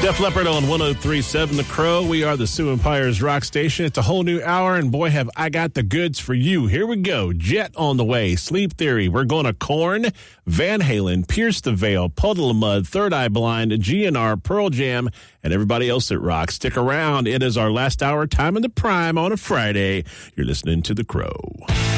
Def Leppard on 103.7 The Crow. We are the Sioux Empire's rock station. It's a whole new hour, and boy, have I got the goods for you. Here we go. Jet on the way. Sleep Theory. We're going to Korn, Van Halen, Pierce the Veil, Puddle of Mud, Third Eye Blind, GNR, Pearl Jam, and everybody else that rocks. Stick around. It is our last hour, time in the prime on a Friday. You're listening to The Crow.